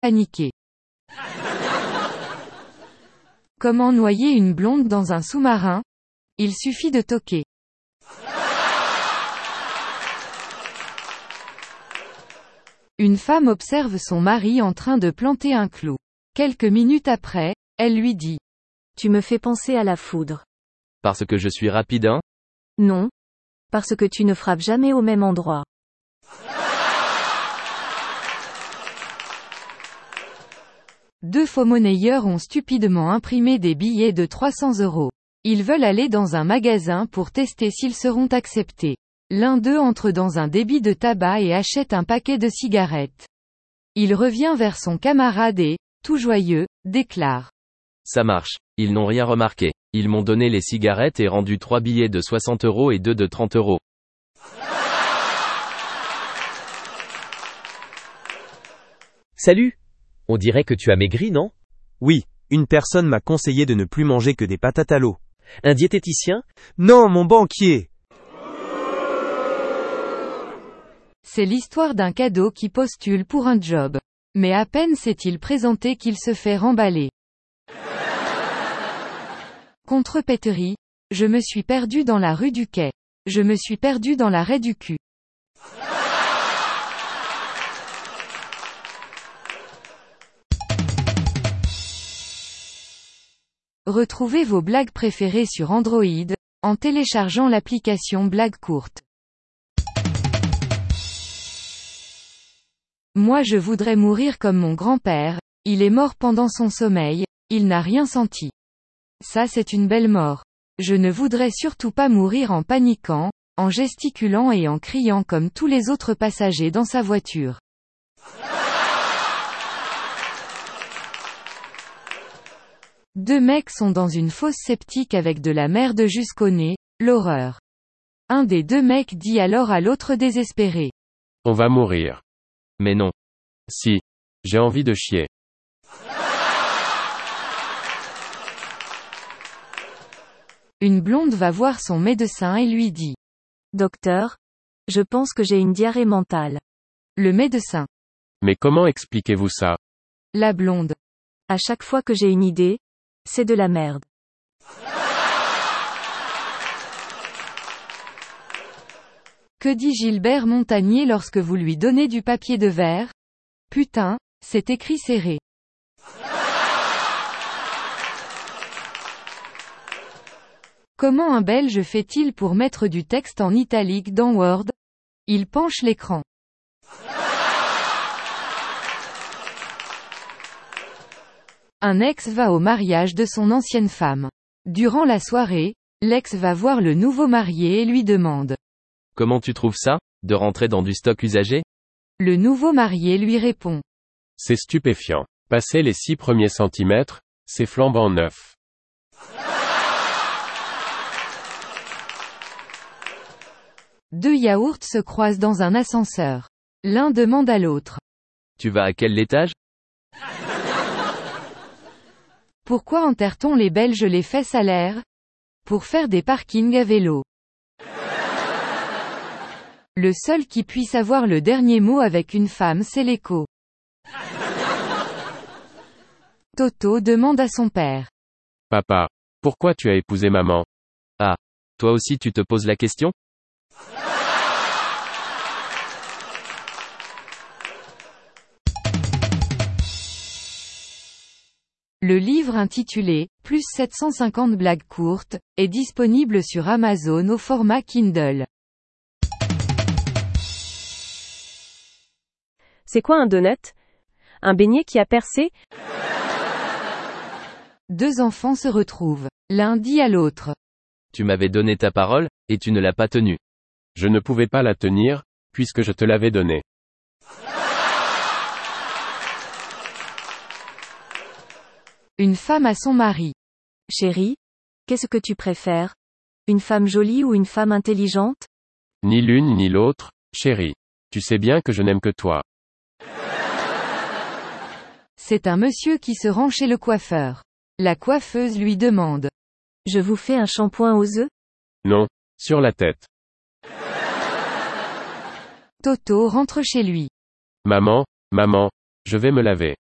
paniqué. Comment noyer une blonde dans un sous-marin? Il suffit de toquer. Une femme observe son mari en train de planter un clou. Quelques minutes après, elle lui dit: Tu me fais penser à la foudre. Parce que je suis rapide, hein? Non. Parce que tu ne frappes jamais au même endroit. Deux faux-monnayeurs ont stupidement imprimé des billets de 300 €. Ils veulent aller dans un magasin pour tester s'ils seront acceptés. L'un d'eux entre dans un débit de tabac et achète un paquet de cigarettes. Il revient vers son camarade et, tout joyeux, déclare: Ça marche. Ils n'ont rien remarqué. Ils m'ont donné les cigarettes et rendu 3 billets de 60 € et 2 de 30 €. Salut! On dirait que tu as maigri, non? Oui, une personne m'a conseillé de ne plus manger que des patates à l'eau. Un diététicien? Non, mon banquier! C'est l'histoire d'un cadeau qui postule pour un job. Mais à peine s'est-il présenté qu'il se fait remballer. Contrepéterie. Je me suis perdu dans la rue du Quai. Je me suis perdu dans l'arrêt du cul. Retrouvez vos blagues préférées sur Android, en téléchargeant l'application Blagues courtes. Moi je voudrais mourir comme mon grand-père, il est mort pendant son sommeil, il n'a rien senti. Ça c'est une belle mort. Je ne voudrais surtout pas mourir en paniquant, en gesticulant et en criant comme tous les autres passagers dans sa voiture. Deux mecs sont dans une fosse septique avec de la merde jusqu'au nez, l'horreur. Un des deux mecs dit alors à l'autre désespéré: On va mourir. Mais non. Si. J'ai envie de chier. Une blonde va voir son médecin et lui dit: Docteur, je pense que j'ai une diarrhée mentale. Le médecin: Mais comment expliquez-vous ça? La blonde: À chaque fois que j'ai une idée, c'est de la merde. Que dit Gilbert Montagnier lorsque vous lui donnez du papier de verre? Putain, c'est écrit serré. Comment un Belge fait-il pour mettre du texte en italique dans Word? Il penche l'écran. Un ex va au mariage de son ancienne femme. Durant la soirée, l'ex va voir le nouveau marié et lui demande: Comment tu trouves ça, de rentrer dans du stock usagé? Le nouveau marié lui répond: C'est stupéfiant. Passé les 6 premiers centimètres, c'est flambant neuf. Deux yaourts se croisent dans un ascenseur. L'un demande à l'autre: Tu vas à quel étage? Pourquoi enterre-t-on les Belges les fesses à l'air? Pour faire des parkings à vélo. Le seul qui puisse avoir le dernier mot avec une femme c'est l'écho. Toto demande à son père: Papa, pourquoi tu as épousé maman? Ah. Toi aussi tu te poses la question? Le livre intitulé « Plus 750 blagues courtes » est disponible sur Amazon au format Kindle. C'est quoi un donut? Un beignet qui a percé? Deux enfants se retrouvent. L'un dit à l'autre: Tu m'avais donné ta parole, et tu ne l'as pas tenue. Je ne pouvais pas la tenir, puisque je te l'avais donnée. Une femme à son mari: Chérie, qu'est-ce que tu préfères? Une femme jolie ou une femme intelligente? Ni l'une ni l'autre, chérie. Tu sais bien que je n'aime que toi. C'est un monsieur qui se rend chez le coiffeur. La coiffeuse lui demande: Je vous fais un shampoing aux œufs? Non, sur la tête. Toto rentre chez lui. Maman, je vais me laver.